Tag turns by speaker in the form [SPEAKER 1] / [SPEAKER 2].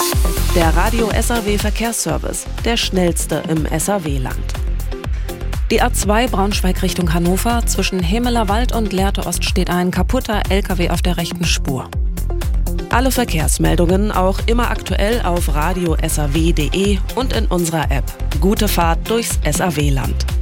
[SPEAKER 1] Der Radio SAW Verkehrsservice, der schnellste im SAW-Land. Die A2 Braunschweig Richtung Hannover, zwischen Hemeler Wald und Lehrte Ost steht ein kaputter LKW auf der rechten Spur. Alle Verkehrsmeldungen auch immer aktuell auf radiosaw.de und in unserer App. Gute Fahrt durchs SAW-Land.